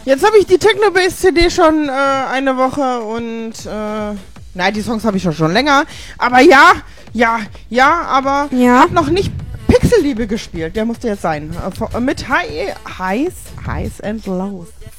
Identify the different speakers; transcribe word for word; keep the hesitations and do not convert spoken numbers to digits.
Speaker 1: Jetzt habe ich die Techno-Bass-C D schon äh, eine Woche und äh, nein, die Songs habe ich schon schon länger. Aber ja, ja, ja, aber
Speaker 2: Ja.
Speaker 1: hab noch nicht Pixelliebe gespielt. Der musste jetzt sein. Äh, mit High, Highs, Highs and Lows